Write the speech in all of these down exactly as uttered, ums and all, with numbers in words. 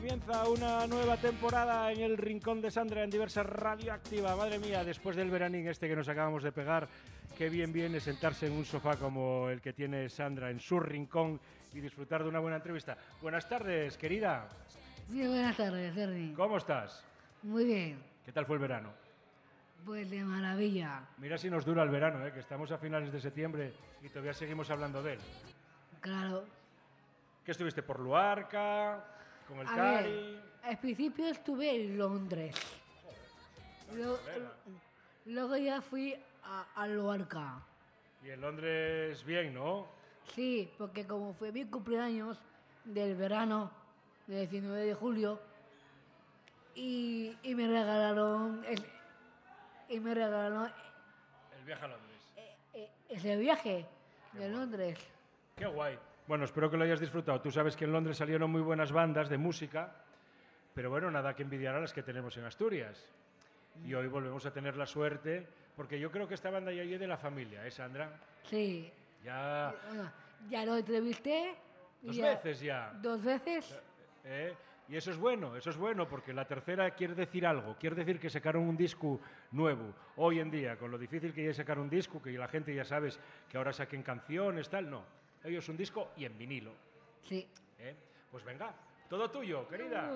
Comienza una nueva temporada en el Rincón de Sandra en Diversa Radioactiva. Madre mía, después del veranín este que nos acabamos de pegar, qué bien viene sentarse en un sofá como el que tiene Sandra en su rincón y disfrutar de una buena entrevista. Buenas tardes, querida. Sí, buenas tardes, Sergi. ¿Cómo estás? Muy bien. ¿Qué tal fue el verano? Pues de maravilla. Mira si nos dura el verano, ¿eh? Que estamos a finales de septiembre y todavía seguimos hablando de él. Claro. ¿Qué estuviste por Luarca? ¿Con el A Cari? ver, al principio estuve en Londres. Luego, luego ya fui a, a Luarca. Y en Londres bien, ¿no? Sí, porque como fue mi cumpleaños del verano, del diecinueve de julio, y, y me regalaron el, y me regalaron El viaje a Londres. eh, eh, ese viaje Qué de guay. Londres. Qué guay. Bueno, espero que lo hayas disfrutado. Tú sabes que en Londres salieron muy buenas bandas de música, pero bueno, nada que envidiar a las que tenemos en Asturias. Y hoy volvemos a tener la suerte, porque yo creo que esta banda ya es de la familia, ¿eh, Sandra? Sí. Ya Bueno, ya lo entrevisté. y dos ya- veces ya. Dos veces. ¿Eh? Y eso es bueno, eso es bueno, porque la tercera quiere decir algo, quiere decir que sacaron un disco nuevo. Hoy en día, con lo difícil que es sacar un disco, que la gente ya sabes que ahora saquen canciones, tal, no. Ellos un disco y en vinilo. Sí. ¿Eh? Pues venga, todo tuyo, querida.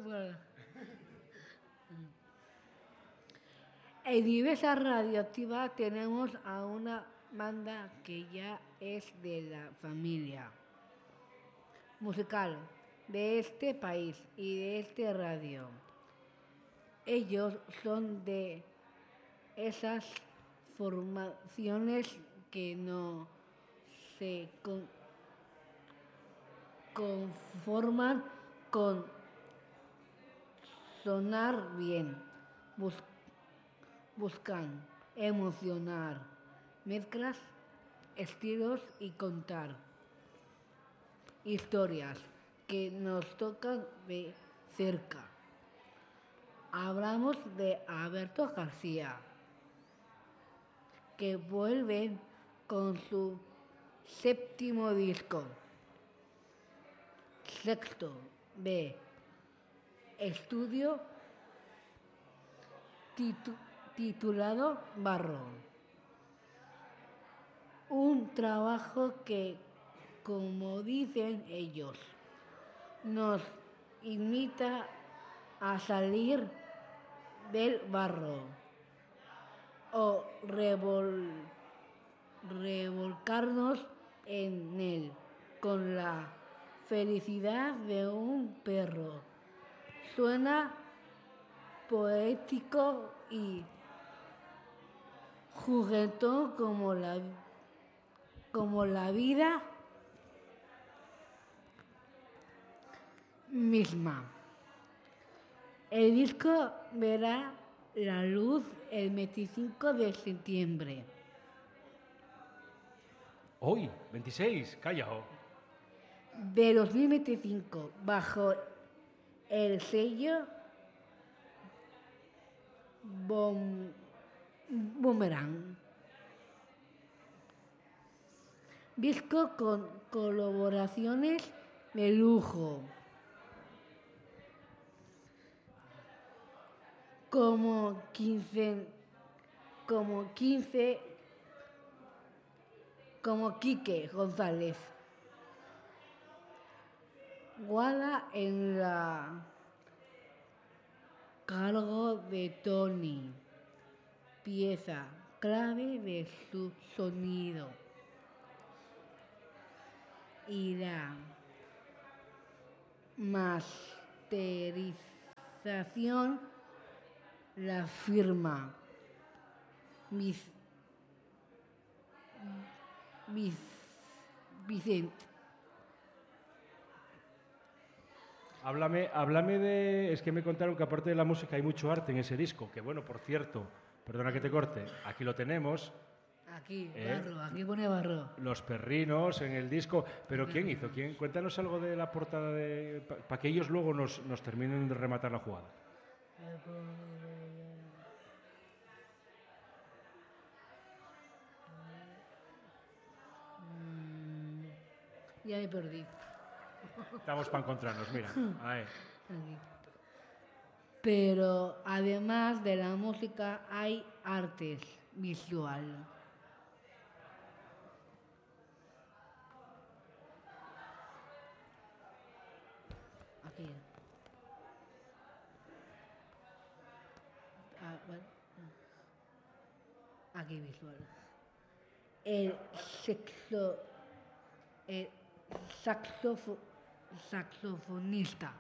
En Diversa Radioactiva tenemos a una banda que ya es de la familia musical de este país y de este radio. Ellos son de esas formaciones que no se con- conforman con sonar bien, bus- buscan emocionar, mezclas, estilos y contar historias que nos tocan de cerca. Hablamos de Alberto García, que vuelven con su séptimo disco, sexto de estudio, titu- titulado Barro. Un trabajo que, como dicen ellos, nos invita a salir del barro o revol- revolcarnos en él con la felicidad de un perro. Suena poético y juguetón como la, como la vida misma. El disco verá la luz el veinticinco de septiembre. Hoy, veintiséis, callao. De dos mil veinticinco, bajo el sello Bom- Boomerang. Disco con colaboraciones de lujo, como quince, como quince, como Quique González. Guada en la cargo de Tony, pieza clave de su sonido. Y la masterización la firma Vic- Vic- Vicente. Háblame, háblame de... Es que me contaron que aparte de la música hay mucho arte en ese disco, que bueno, por cierto, perdona que te corte, aquí lo tenemos, Aquí, ¿Eh? barro, aquí pone barro. los perrinos en el disco, pero ¿quién hizo? ¿Quién? Cuéntanos algo de la portada de... para que ellos luego nos, nos terminen de rematar la jugada. Ya me perdí. Estamos para encontrarnos, mira. Ahí. Aquí. Pero además de la música hay artes visual. Aquí. Ah, bueno. Aquí visual. El sexo, el saxofo, saxofonista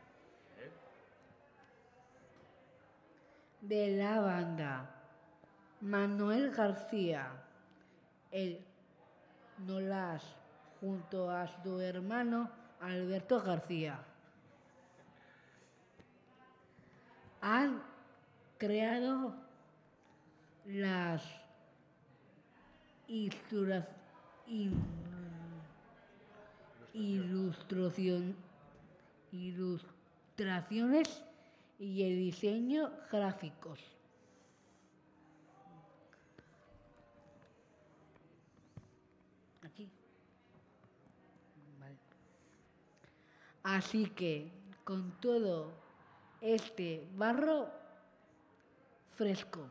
de la banda, Manuel García, el Nolas, junto a su hermano Alberto García, han creado las ilustra- in- ilustración- ilustraciones y el diseño gráficos. Aquí. Vale. Así que con todo este barro fresco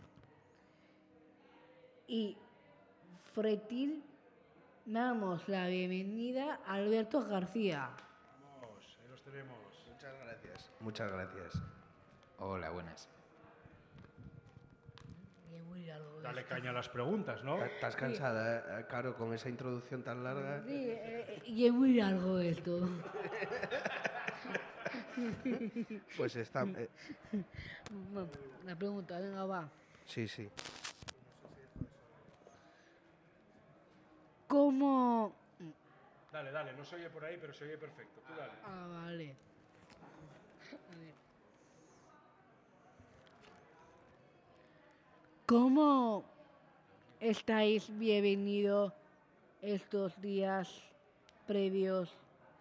y frétil, damos la bienvenida a Alberto García. Vamos, ahí los tenemos. Muchas gracias. Muchas gracias. Hola, buenas. Y es muy largo Dale esto. caña a las preguntas, ¿no? ¿Estás cansada, eh, Caro, con esa introducción tan larga? Sí, eh, y es muy largo esto. Pues está... eh, Bueno, la pregunta, venga, va. sí, sí. ¿Cómo...? Dale, dale, no se oye por ahí, pero se oye perfecto. Tú dale. Ah, vale. A ver. ¿Cómo estáis bienvenidos estos días previos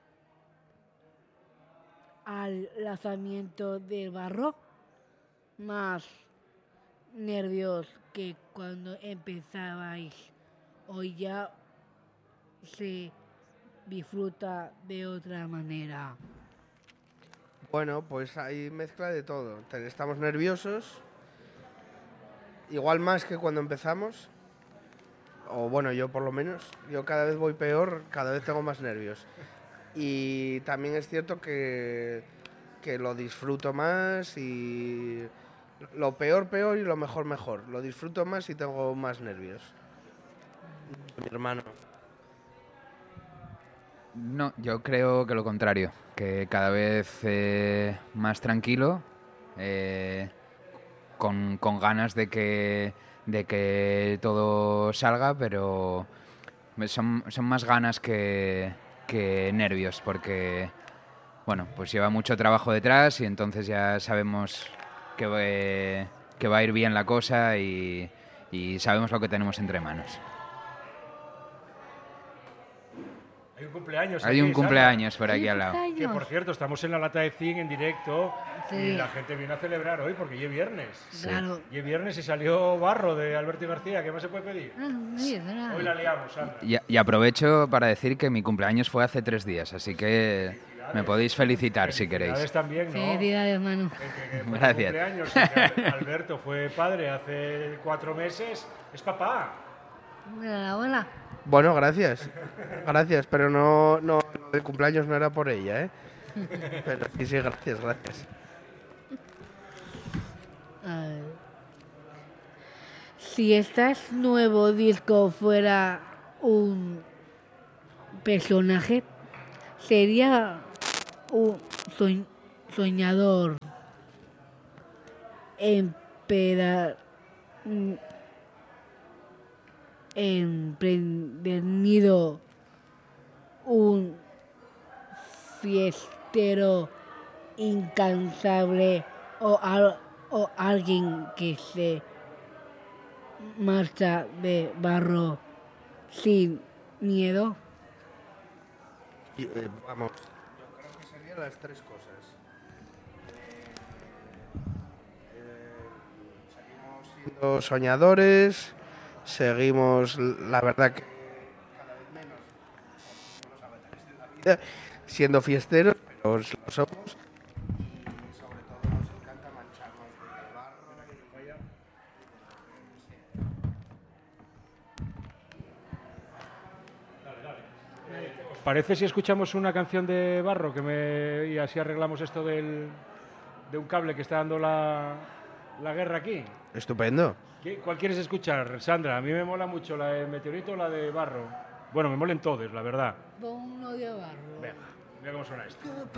al lanzamiento del barro? Más nervios que cuando empezabais. Hoy ya se disfruta de otra manera. Bueno, pues hay mezcla de todo. Te- Estamos nerviosos, igual más que cuando empezamos. O bueno, yo por lo menos. Yo cada vez voy peor, cada vez tengo más nervios. Y también es cierto que, que lo disfruto más y lo peor, peor y lo mejor, mejor. Lo disfruto más y tengo más nervios. Mi hermano. No, yo creo que lo contrario, que cada vez eh, más tranquilo, eh, con, con ganas de que, de que todo salga, pero son, son más ganas que, que nervios, porque bueno, pues lleva mucho trabajo detrás y entonces ya sabemos que, eh, que va a ir bien la cosa y, y sabemos lo que tenemos entre manos. Hay un cumpleaños Hay aquí, un cumpleaños por aquí ¡Feliz al lado. cumpleaños! Sandra. Que por cierto, estamos en la lata de zinc en directo y Sí. la gente viene a celebrar hoy porque ya es viernes. Claro. Y es viernes y salió barro de Alberto García. ¿Qué más se puede pedir? Ah, sí, es verdad. Hoy la liamos, Sandra. Y, y aprovecho para decir que mi cumpleaños fue hace tres días, así que me podéis felicitar si queréis. Felicidades también, ¿no? Felicidades, hermano. Que- que- que fue tu Gracias. cumpleaños y que Al- Alberto fue padre hace cuatro meses. Es papá. Enhorabuena. Bueno, gracias. Gracias, pero no, no, el cumpleaños no era por ella, ¿eh? Pero sí, sí, gracias, gracias. A ver. Si este nuevo disco fuera un personaje, sería un soñ- soñador, empeda- mm, emprendido, un fiestero incansable o, al- o alguien que se marcha de barro sin miedo. Y, eh, vamos, yo creo que serían las tres cosas. Eh, seguimos siendo soñadores, seguimos, la verdad que cada vez menos, los avatares de la vida, siendo fiesteros, pero lo somos. Y sobre todo nos encanta mancharnos de barro y... Parece si escuchamos una canción de Barro que me... y así arreglamos esto del... de un cable que está dando la, la guerra aquí. Estupendo. ¿Qué- ¿Cuál quieres escuchar, Sandra? A mí me mola mucho la de Meteorito o la de Barro. Bueno, me molen todos, la verdad. Pon uno de barro. Venga, mira cómo suena esto.